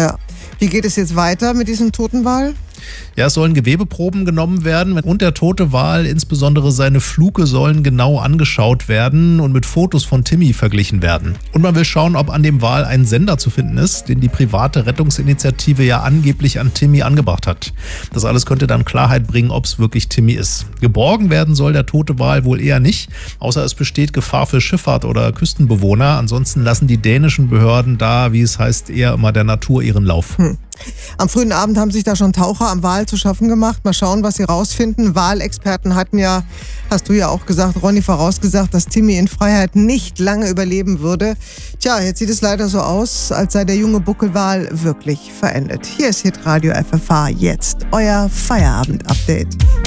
Ja. Wie geht es jetzt weiter mit diesem toten Wal? Ja, es sollen Gewebeproben genommen werden und der tote Wal, insbesondere seine Fluke, sollen genau angeschaut werden und mit Fotos von Timmy verglichen werden. Und man will schauen, ob an dem Wal ein Sender zu finden ist, den die private Rettungsinitiative ja angeblich an Timmy angebracht hat. Das alles könnte dann Klarheit bringen, ob es wirklich Timmy ist. Geborgen werden soll der tote Wal wohl eher nicht, außer es besteht Gefahr für Schifffahrt oder Küstenbewohner. Ansonsten lassen die dänischen Behörden da, wie es heißt, eher immer der Natur ihren Lauf. Am frühen Abend haben sich da schon Taucher am Wal zu schaffen gemacht. Mal schauen, was sie rausfinden. Walexperten hatten ja, hast du ja auch gesagt, Ronny, vorausgesagt, dass Timmy in Freiheit nicht lange überleben würde. Tja, jetzt sieht es leider so aus, als sei der junge Buckelwal wirklich verendet. Hier ist Hitradio FFH, jetzt euer Feierabend-Update.